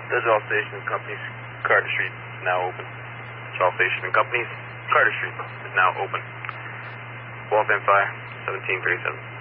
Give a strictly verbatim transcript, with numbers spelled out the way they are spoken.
Digital Station and Companies, Carter Street is now open. Digital Station and Companies, Carter Street is now open. Waltham Fire, seventeen thirty-seven.